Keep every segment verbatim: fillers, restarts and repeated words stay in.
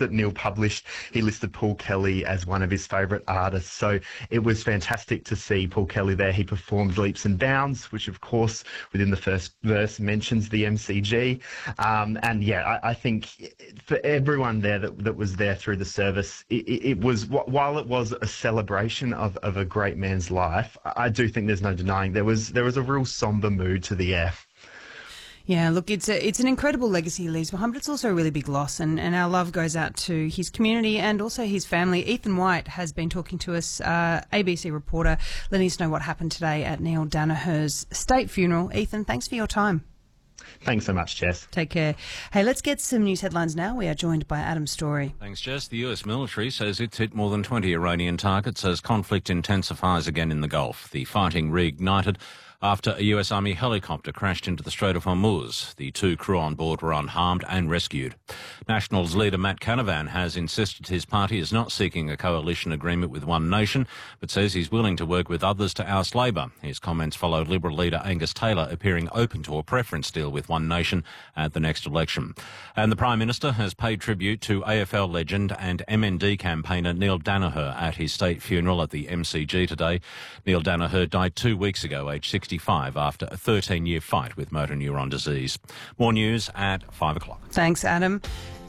that Neil published, he listed Paul Kelly as one of his favourite artists. So it was fantastic to see Paul Kelly there. He performed Leaps and Bounds, which of course within the first verse mentions the M C G. Um, and yeah, I, I think for everyone there that, that was there through the service, it, it was, while it was a celebration of, of a great man's life, I do think there's no denying there was there was a real sombre mood to the air. Yeah, look, it's a, it's an incredible legacy he leaves behind, but it's also a really big loss, and, and our love goes out to his community and also his family. Ethan White has been talking to us, uh, A B C reporter, letting us know what happened today at Neil Daniher's state funeral. Ethan, thanks for your time. Thanks so much, Jess. Take care. Hey, let's get some news headlines now. We are joined by Adam Story. Thanks, Jess. The U S military says it's hit more than twenty Iranian targets as conflict intensifies again in the Gulf. The fighting reignited after a U S Army helicopter crashed into the Strait of Hormuz. The two crew on board were unharmed and rescued. Nationals leader Matt Canavan has insisted his party is not seeking a coalition agreement with One Nation, but says he's willing to work with others to oust Labor. His comments follow Liberal leader Angus Taylor appearing open to a preference deal with One Nation at the next election. And the Prime Minister has paid tribute to A F L legend and M N D campaigner Neil Daniher at his state funeral at the M C G today. Neil Daniher died two weeks ago, aged sixty-five, after a thirteen-year fight with motor neuron disease. More news at five o'clock. Thanks, Adam.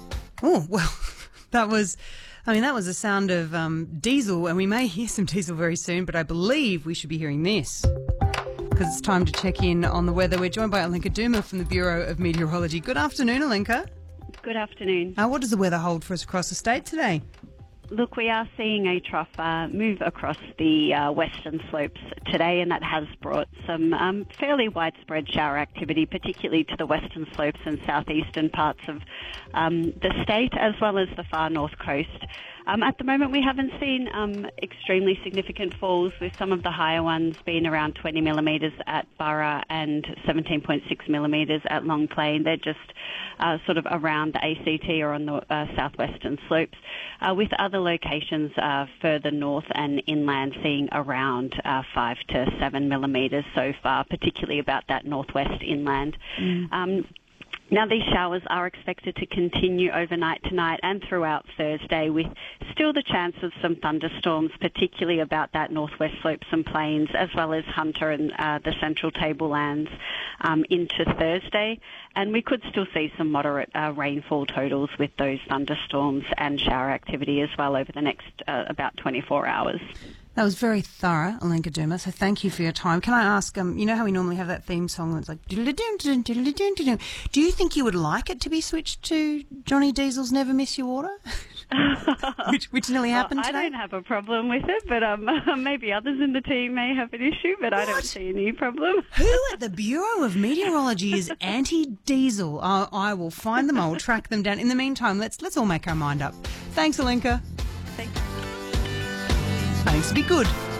Oh, well, that was... I mean, that was the sound of um, diesel, and we may hear some diesel very soon, but I believe we should be hearing this, because it's time to check in on the weather. We're joined by Alenka Duma from the Bureau of Meteorology. Good afternoon, Alenka. Good afternoon. Uh, what does the weather hold for us across the state today? Look, we are seeing a trough uh, move across the uh, western slopes today, and that has brought some um, fairly widespread shower activity, particularly to the western slopes and southeastern parts of um, the state, as well as the far north coast. Um, at the moment, we haven't seen um, extremely significant falls, with some of the higher ones being around twenty millimetres at Burra and seventeen point six millimetres at Long Plain. They're just uh, sort of around the A C T or on the uh, southwestern slopes, uh, with other locations uh, further north and inland seeing around uh, five to seven millimetres so far, particularly about that northwest inland. Mm. Um, Now, these showers are expected to continue overnight tonight and throughout Thursday, with still the chance of some thunderstorms, particularly about that northwest slopes and plains, as well as Hunter and uh, the central tablelands um, into Thursday. And we could still see some moderate uh, rainfall totals with those thunderstorms and shower activity as well over the next uh, about twenty-four hours. That was very thorough, Alenka Duma, so thank you for your time. Can I ask, um, you know how we normally have that theme song that's like... Do you think you would like it to be switched to Johnny Diesel's Never Miss Your Water? which, which nearly happened well, I today? don't have a problem with it, but um, maybe others in the team may have an issue, but what? I don't see any problem. Who at the Bureau of Meteorology is anti-diesel? I, I will find them, I will track them down. In the meantime, let's let's all make our mind up. Thanks, Alenka. Thanks. Thanks, be good.